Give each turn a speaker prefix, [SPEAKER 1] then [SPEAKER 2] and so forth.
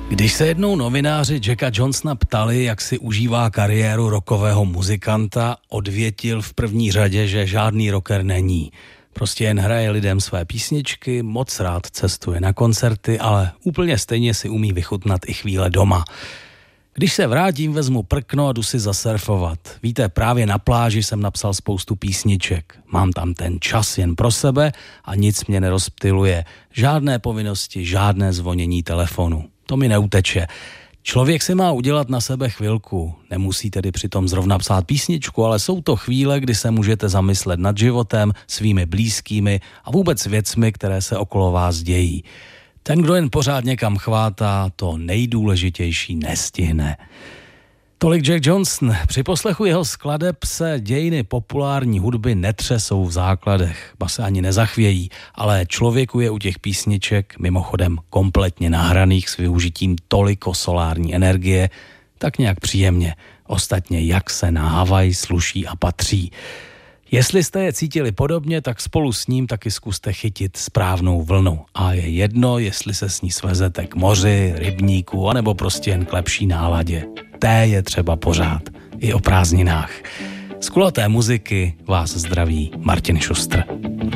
[SPEAKER 1] Když se jednou novináři Jacka Johnsona ptali, jak si užívá kariéru rockového muzikanta, odvětil v první řadě, že žádný rocker není. Prostě jen hraje lidem své písničky, moc rád cestuje na koncerty, ale úplně stejně si umí vychutnat i chvíle doma. Když se vrátím, vezmu prkno a jdu si zasurfovat. Víte, právě na pláži jsem napsal spoustu písniček. Mám tam ten čas jen pro sebe a nic mě nerozptyluje. Žádné povinnosti, žádné zvonění telefonu. To mi neuteče. Člověk si má udělat na sebe chvilku. Nemusí tedy přitom zrovna psát písničku, ale jsou to chvíle, kdy se můžete zamyslet nad životem, svými blízkými a vůbec věcmi, které se okolo vás dějí. Ten, kdo jen pořád někam chvátá, to nejdůležitější nestihne. Tolik Jack Johnson. Při poslechu jeho skladeb se dějiny populární hudby netřesou v základech, ba se ani nezachvějí, ale člověku je u těch písniček, mimochodem kompletně nahraných s využitím toliko solární energie, tak nějak příjemně. Ostatně jak se na Havaj sluší a patří. Jestli jste je cítili podobně, tak spolu s ním taky zkuste chytit správnou vlnu. A je jedno, jestli se s ní svezete k moři, rybníku, anebo prostě jen k lepší náladě. Té je třeba pořád, i o prázdninách. Z kulaté muziky vás zdraví Martin Šustr.